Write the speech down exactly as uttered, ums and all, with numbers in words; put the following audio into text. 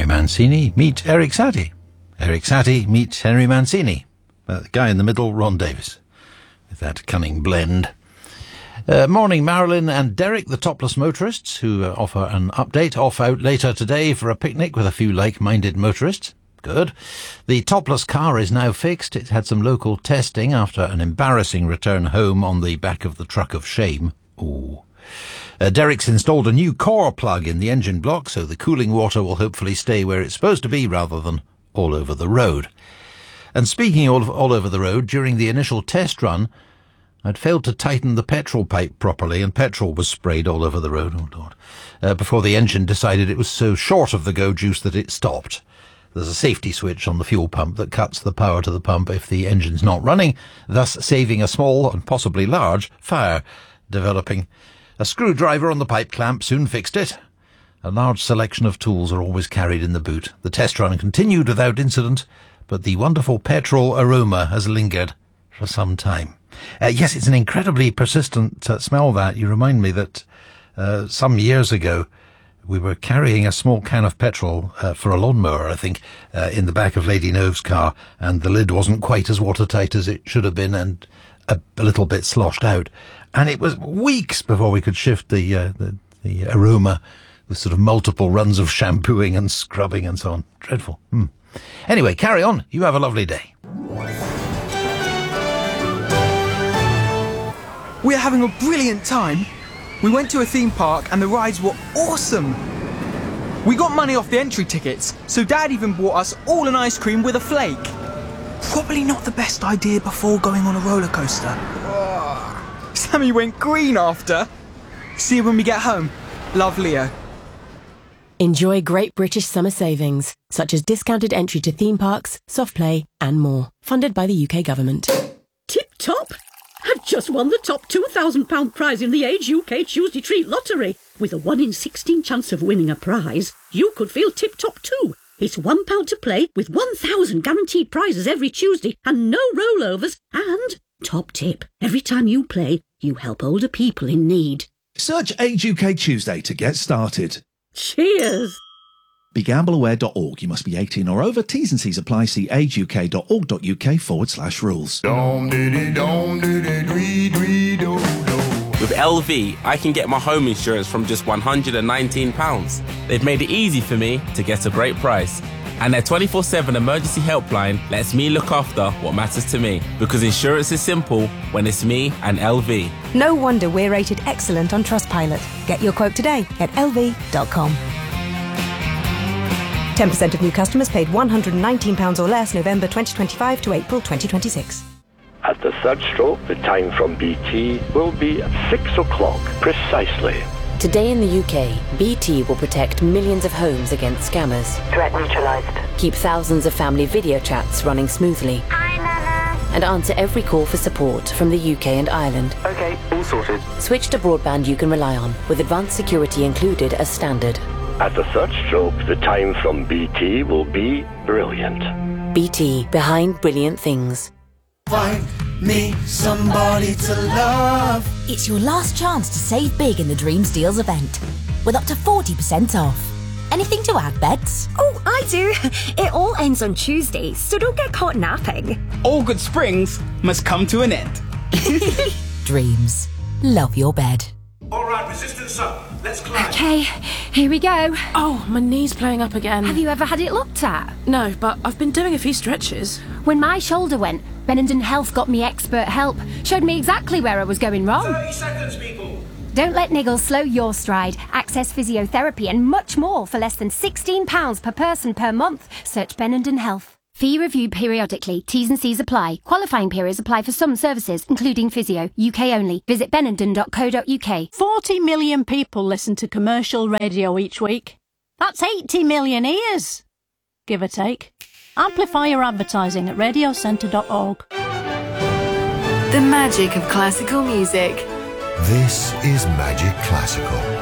Henry Mancini, meet Eric Satie. Eric Satie, meet Henry Mancini. Uh, the guy in the middle, Ron Davis, with that cunning blend. Uh, morning, Marilyn and Derek, the topless motorists, who uh, offer an update. Off out later today for a picnic with a few like-minded motorists. Good. The topless car is now fixed. It's had some local testing after an embarrassing return home on the back of the truck of shame. Ooh. Uh, Derek's installed a new core plug in the engine block, so the cooling water will hopefully stay where it's supposed to be rather than all over the road. And speaking all, all over the road, during the initial test run, I'd failed to tighten the petrol pipe properly, and petrol was sprayed all over the road, oh Lord, uh, before the engine decided it was so short of the go juice that it stopped. There's a safety switch on the fuel pump that cuts the power to the pump if the engine's not running, thus saving a small and possibly large fire developing. A screwdriver on the pipe clamp soon fixed it. A large selection of tools are always carried in the boot. The test run continued without incident, but the wonderful petrol aroma has lingered for some time. Uh, yes, it's an incredibly persistent uh, smell, that. You remind me that uh, some years ago we were carrying a small can of petrol uh, for a lawnmower, I think, uh, in the back of Lady Nove's car, and the lid wasn't quite as watertight as it should have been and a, a little bit sloshed out. And it was weeks before we could shift the, uh, the, the aroma with sort of multiple runs of shampooing and scrubbing and so on. Dreadful. Hmm. Anyway, carry on. You have a lovely day. We're having a brilliant time. We went to a theme park and the rides were awesome. We got money off the entry tickets, so Dad even bought us all an ice cream with a flake. Probably not the best idea before going on a roller coaster. Sammy went green after. See you when we get home. Love, Leo. Enjoy great British summer savings, such as discounted entry to theme parks, soft play and more. Funded by the U K government. Tip top! I've just won the top two thousand pounds prize in the Age U K Tuesday Treat Lottery. With a one in sixteen chance of winning a prize, you could feel tip-top too. It's one pound to play with one thousand guaranteed prizes every Tuesday and no rollovers. And, top tip, every time you play, you help older people in need. Search Age U K Tuesday to get started. Cheers! Be gamble aware dot org. You must be eighteen or over. T's and C's apply. See ageuk.org.uk forward slash rules. With L V, I can get my home insurance from just one hundred and nineteen pounds. They've made it easy for me to get a great price. And their twenty-four seven emergency helpline lets me look after what matters to me. Because insurance is simple when it's me and L V. No wonder we're rated excellent on Trustpilot. Get your quote today at L V dot com. ten percent of new customers paid one hundred and nineteen pounds or less November twenty twenty-five to April twenty twenty-six. At the third stroke, the time from B T will be six o'clock precisely. Today in the U K, B T will protect millions of homes against scammers. Threat neutralised. Keep thousands of family video chats running smoothly. Hi, Nana. And answer every call for support from the U K and Ireland. Okay, all sorted. Switch to broadband you can rely on, with advanced security included as standard. At the third stroke, the time from B T will be brilliant. B T, behind brilliant things. Find me somebody to love. It's your last chance to save big in the Dreams Deals event, with up to forty percent off. Anything to add, Beds? Oh, I do. It all ends on Tuesday, so don't get caught napping. All good springs must come to an end. Dreams. Love your bed. All right, resistance up. Let's climb. Okay, here we go. Oh, my knee's playing up again. Have you ever had it looked at? No, but I've been doing a few stretches. When my shoulder went, Benenden Health got me expert help. Showed me exactly where I was going wrong. thirty seconds, people. Don't let niggles slow your stride. Access physiotherapy and much more for less than sixteen pounds per person per month. Search Benenden Health. Fee reviewed periodically. T's and C's apply. Qualifying periods apply for some services, including physio. U K only. Visit benenden dot co dot U K. forty million people listen to commercial radio each week. That's eighty million ears, give or take. Amplify your advertising at radio centre dot org. The magic of classical music. This is Magic Classical.